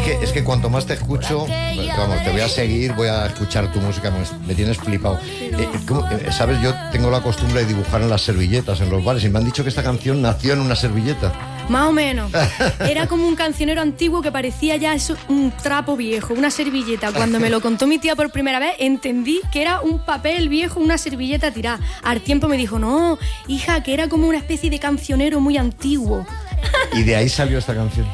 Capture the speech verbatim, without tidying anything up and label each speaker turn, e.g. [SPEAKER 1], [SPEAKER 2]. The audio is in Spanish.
[SPEAKER 1] que, es que cuanto más te escucho, vamos, te voy a seguir, voy a escuchar tu música, me, me tienes flipado. Eh, ¿cómo, eh, ¿Sabes? Yo tengo la costumbre de dibujar en las servilletas, en los bares, y me han dicho que esta canción nació en una servilleta.
[SPEAKER 2] Más o menos. Era como un cancionero antiguo que parecía ya eso, un trapo viejo, una servilleta. Cuando me lo contó mi tía por primera vez, entendí que era un papel viejo, una servilleta tirada. Al tiempo me dijo, no, hija, que era como una especie de cancionero muy antiguo.
[SPEAKER 1] Y de ahí salió esta canción.